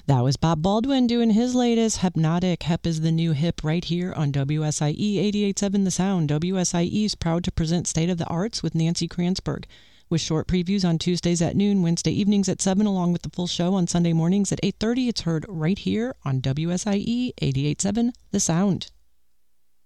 That was Bob Baldwin doing his latest, Hypnotic. Hep is the new hip right here on WSIE 88.7 The Sound. WSIE is proud to present State of the Arts with Nancy Kranzberg, with short previews on Tuesdays at noon, Wednesday evenings at 7, along with the full show on Sunday mornings at 8:30. It's heard right here on WSIE 88.7 The Sound.